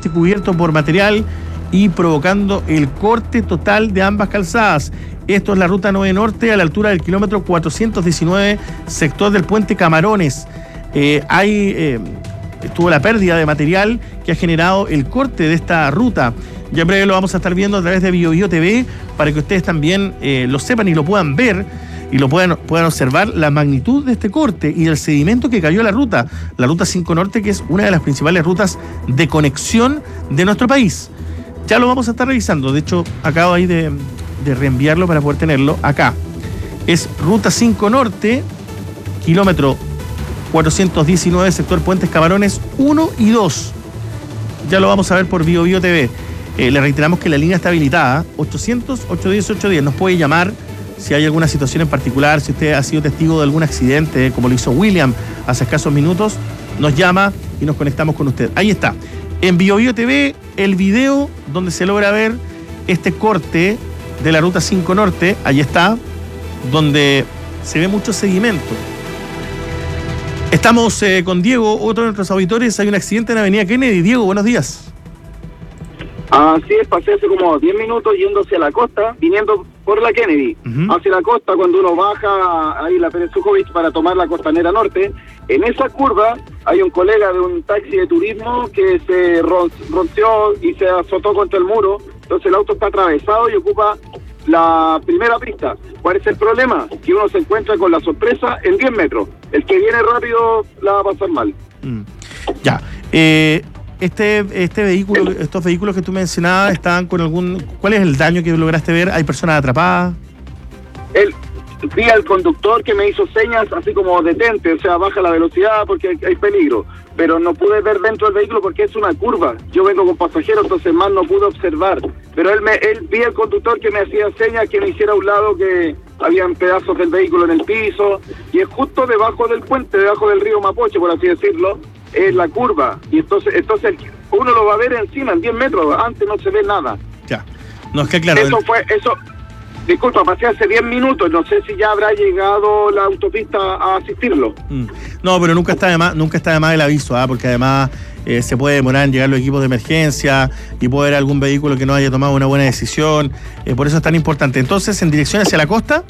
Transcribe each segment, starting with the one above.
parcialmente cubierto por material y provocando el corte total de ambas calzadas. Esto es la Ruta 9 Norte a la altura del kilómetro 419, sector del puente Camarones. Estuvo la pérdida de material que ha generado el corte de esta ruta. Ya en breve lo vamos a estar viendo a través de BioBio TV para que ustedes también lo sepan y lo puedan ver y lo puedan observar la magnitud de este corte y del sedimento que cayó a la Ruta 5 Norte, que es una de las principales rutas de conexión de nuestro país. Ya lo vamos a estar revisando. De hecho, acabo ahí de reenviarlo para poder tenerlo acá. Es Ruta 5 Norte, kilómetro 419, sector Puentes Camarones 1 y 2. Ya lo vamos a ver por BioBio TV. Le reiteramos que la línea está habilitada, 800-810-810. Nos puede llamar si hay alguna situación en particular, si usted ha sido testigo de algún accidente, como lo hizo William hace escasos minutos, nos llama y nos conectamos con usted. Ahí está. En BioBio TV, el video donde se logra ver este corte de la Ruta 5 Norte, ahí está, donde se ve mucho seguimiento. Estamos con Diego, otro de nuestros auditores. Hay un accidente en la avenida Kennedy. Diego, buenos días. Así es, pasé hace como 10 minutos yendo hacia la costa, viniendo por la Kennedy. Hacia la costa, cuando uno baja ahí la Pérez Sujovic para tomar la Costanera Norte, en esa curva hay un colega de un taxi de turismo que se rompió y se azotó contra el muro. Entonces el auto está atravesado y ocupa la primera pista. ¿Cuál es el problema? Que uno se encuentra con la sorpresa en 10 metros. El que viene rápido la va a pasar mal. Ya. Este vehículo, estos vehículos que tú mencionabas, estaban con algún... ¿Cuál es el daño que lograste ver? ¿Hay personas atrapadas? Vi al conductor que me hizo señas así como detente, o sea, baja la velocidad porque hay peligro, pero no pude ver dentro del vehículo porque es una curva. Yo vengo con pasajeros, entonces más no pude observar, pero él vi al conductor que me hacía señas que me hiciera a un lado, que habían pedazos del vehículo en el piso, y es justo debajo del puente, debajo del río Mapoche, por así decirlo, es la curva, y entonces uno lo va a ver encima, en 10 metros, antes no se ve nada. Ya, no, es que claro... Disculpa, pasé hace 10 minutos, no sé si ya habrá llegado la autopista a asistirlo. No, pero nunca está de más el aviso, porque además se puede demorar en llegar los equipos de emergencia y puede haber algún vehículo que no haya tomado una buena decisión, por eso es tan importante. Entonces, ¿en dirección hacia la costa?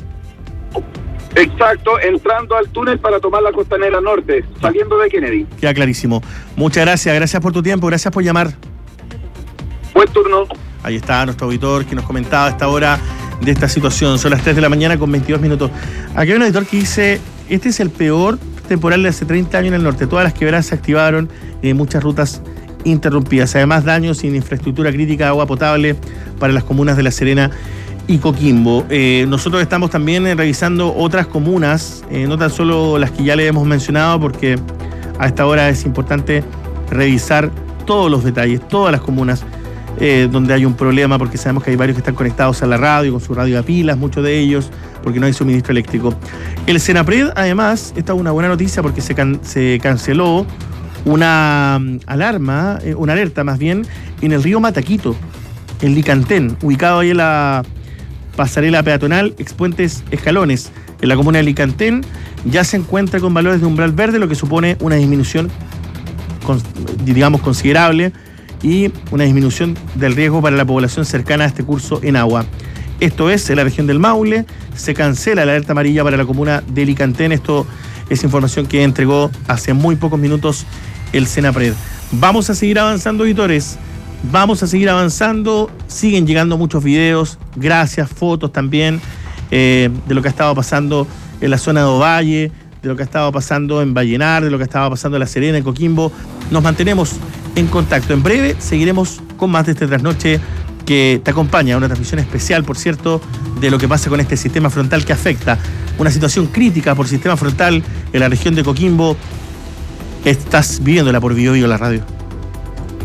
Exacto, entrando al túnel para tomar la Costanera Norte, saliendo de Kennedy. Queda clarísimo. Muchas gracias por tu tiempo, gracias por llamar. Buen turno. Ahí está nuestro auditor que nos comentaba a esta hora de esta situación. Son las 3 de la mañana con 22 minutos. Aquí hay un auditor que dice: este es el peor temporal de hace 30 años en el norte. Todas las quebradas se activaron y muchas rutas interrumpidas. Además, daños sin infraestructura crítica de agua potable para las comunas de La Serena y Coquimbo. Nosotros estamos también revisando otras comunas, no tan solo las que ya le hemos mencionado, porque a esta hora es importante revisar todos los detalles, todas las comunas donde hay un problema, porque sabemos que hay varios que están conectados a la radio, con su radio a pilas, muchos de ellos, porque no hay suministro eléctrico. El Senapred, además, esta es una buena noticia porque se canceló una alerta más bien, en el río Mataquito, en Licantén, ubicado ahí en la pasarela peatonal Expuentes Escalones, en la comuna de Licantén. Ya se encuentra con valores de umbral verde, lo que supone una disminución, digamos, considerable, y una disminución del riesgo para la población cercana a este curso en agua. Esto es en la región del Maule. Se cancela la alerta amarilla para la comuna de Licantén. Esto es información que entregó hace muy pocos minutos el Senapred. Vamos a seguir avanzando, auditores. Vamos a seguir avanzando. Siguen llegando muchos videos. Gracias, fotos también de lo que ha estado pasando en la zona de Ovalle, de lo que ha estado pasando en Vallenar, de lo que estaba pasando en La Serena, en Coquimbo. Nos mantenemos en contacto. En breve seguiremos con más de este trasnoche que te acompaña, una transmisión especial, por cierto, de lo que pasa con este sistema frontal que afecta. Una situación crítica por sistema frontal en la región de Coquimbo. Estás viviéndola por BioBio, la radio.